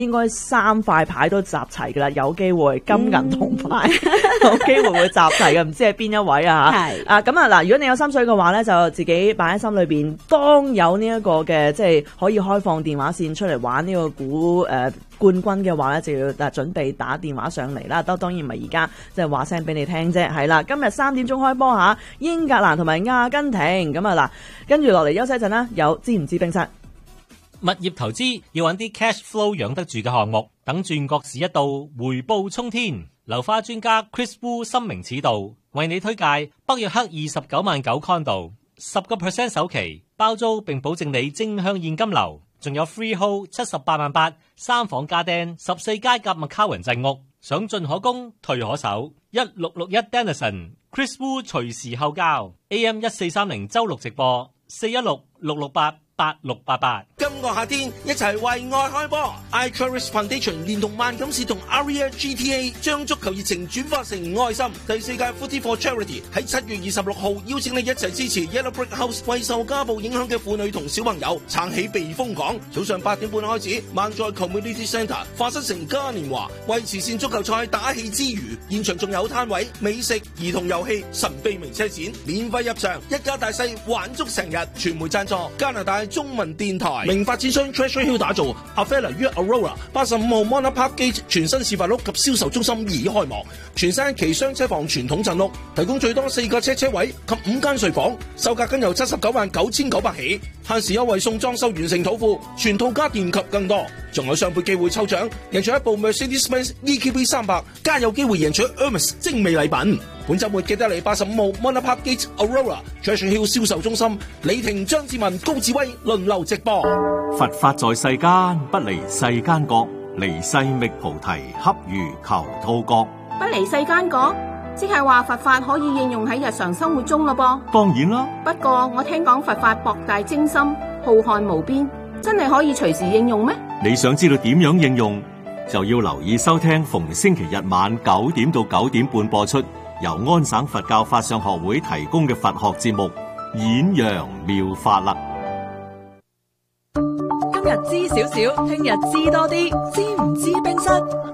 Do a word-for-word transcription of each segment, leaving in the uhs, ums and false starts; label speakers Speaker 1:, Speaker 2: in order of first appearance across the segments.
Speaker 1: 應該三塊牌都集齊㗎啦，有機會金銀銅牌、嗯、有機會會集齊嘅，唔知係邊一位啊？係啊，咁啊嗱，如果你有心水嘅話咧，就自己擺喺心裏邊。當有呢一個嘅即係可以開放電話線出嚟玩呢個估誒、呃、冠軍嘅話咧，就要誒準備打電話上嚟啦。都當然唔係而家即係話聲俾你聽啫。係啦，今日三點鐘開波嚇，英格蘭同埋阿根廷。咁啊嗱，跟住落嚟休息一陣啦。有知唔知冰室？
Speaker 2: 物業投資要揾啲 cash flow 養得住嘅項目，等轉角市一到，回報沖天。樓花專家 Chris Wu 深明此道，為你推介北約克二十九萬九 condo， 十個 percent 首期包租並保證你正向現金流，仲有 freehold 七十八萬八，三房家丁，十四街夾麥卡雲鎮屋，想進可攻退可守。一六六一 Denison Chris Wu 隨時後交 A M 一四三零周六直播四一六六六八八六八八。
Speaker 3: 今個夏天一齊為愛開波 I Cherish Foundation 連同萬錦市同 Aria G T A 將足球熱情轉化成愛心。第四屆 Footy for Charity 喺七月二十六號邀請你一齊支持 Yellow Brick House 為受家暴影響嘅婦女同小朋友撐起避風港。早上八點半開始，萬載 Community Centre 化身成嘉年華，為慈善足球賽打氣之餘，現場仲有攤位、美食、兒童遊戲、神秘名車展，免費入場，一家大細玩足成日。傳媒贊助加拿大中文電台，名發展商 Treasure Hill 打造 Avella 於 Aurora 八十五號 Mona Park Gate 全新示範屋及銷售中心已開幕，全新期雙車房傳統鎮屋，提供最多四個車車位及五間睡房，售價僅由七十九萬九千九百起，限時優惠送裝修完成土庫，全套家電及更多，仲有雙倍機會抽獎，贏取一部 Mercedes-Benz E Q B 三百，加有機會贏取 Hermes 精美禮品。本週末記得嚟八十五號 Mona Park Gate Aurora Treasure Hill 銷售中心，李婷、張志文、高志威輪流直播。
Speaker 4: 佛法在世間，不離世間覺，離世覓菩提，恰如求兔角。
Speaker 5: 不離世間覺，即係話佛法可以應用喺日常生活中咯噃。
Speaker 4: 當然啦，
Speaker 5: 不過我聽講佛法博大精深，浩瀚無邊，真係可以隨時應用咩？
Speaker 4: 你想知道點樣應用，就要留意收聽逢星期日晚九點到九點半播出，由安省佛教法相學會提供嘅佛學節目《演揚妙法》啦。
Speaker 1: 今日知少少，聽日知多啲，知唔知冰室？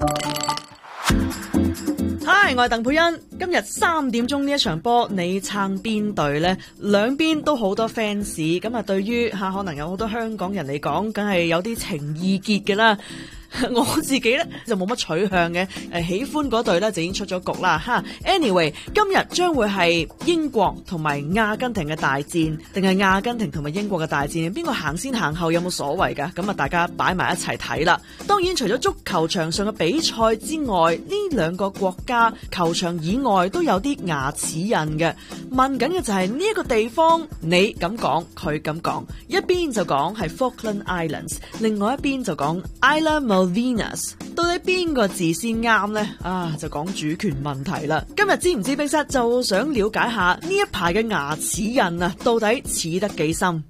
Speaker 1: 嗨，我係鄧佩欣。今日三點鐘呢一場波，你撐邊隊呢？兩邊都好多 fans， 咁啊，對於吓可能有好多香港人嚟講，梗係有啲情意結嘅啦。我自己咧就冇乜取向嘅，誒喜歡嗰隊咧就已經出咗局啦哈。Anyway， 今日將會係英國同埋阿根廷嘅大戰，定係阿根廷同埋英國嘅大戰？邊個行先行後有冇所謂噶？咁啊，大家擺埋一齊睇啦。當然，除咗足球場上嘅比賽之外，呢兩個國家球場以外都有啲牙齒印嘅。問緊嘅就係呢一個地方，你咁講，佢咁講，一邊就講係 Falkland Islands， 另外一邊就講 Isla Malvinas， 到底邊個字先啱呢？啊，就講主權問題啦。今日知唔知冰室就想了解下呢一排嘅牙齒印啊，到底似得幾深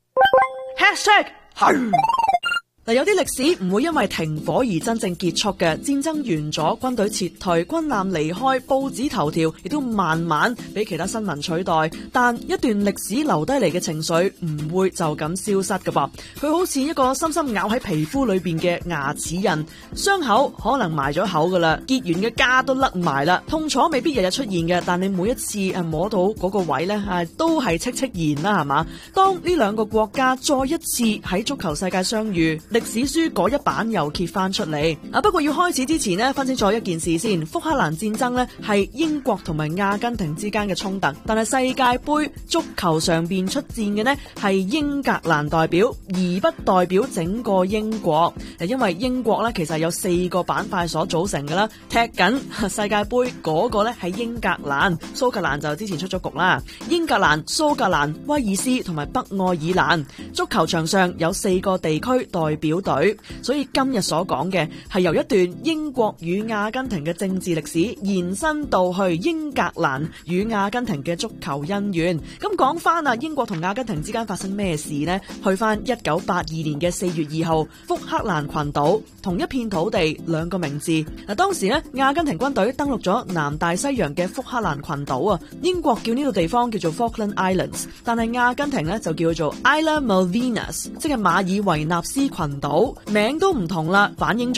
Speaker 1: ？Hashtag 係。嗱，有啲歷史唔會因為停火而真正結束嘅，戰爭完咗，軍隊撤退，軍艦離開，報紙頭條亦都慢慢俾其他新聞取代。但一段歷史留低嚟嘅情緒唔會就咁消失㗎噃，佢好似一個深深咬喺皮膚裏邊嘅牙齒印，傷口可能埋咗口噶啦，結完嘅痂都甩埋啦，痛楚未必日日出現嘅，但你每一次誒摸到嗰個位咧，誒都係戚戚然啦，係嘛？當呢兩個國家再一次喺足球世界相遇，歷史書嗰一版又揭翻出嚟啊！不過要開始之前呢，分清楚一件事先。福克蘭戰爭呢係英國同埋阿根廷之間嘅衝突，但係世界盃足球上邊出戰嘅呢係英格蘭代表，而不代表整個英國。因為英國呢其實有四個板塊所組成嘅啦，踢緊世界盃嗰個呢係英格蘭，蘇格蘭就之前出咗局啦。英格蘭、蘇格蘭、威爾斯同埋北愛爾蘭，足球場上有四個地區代表隊。所以今日所講嘅係由一段英國與阿根廷嘅政治歷史延伸到去英格蘭與阿根廷嘅足球恩怨。咁講翻啊，英國同阿根廷之間發生咩事呢？去翻一九八二年嘅四月二號，福克蘭群島，同一片土地，兩個名字。嗱，當時呢，阿根廷軍隊登陸咗南大西洋嘅福克蘭群島啊，英國叫呢個地方叫做 Falkland Islands， 但係阿根廷呢就叫做 Isla Malvinas， 即係馬爾維納斯群島。名都唔同啦，反映咗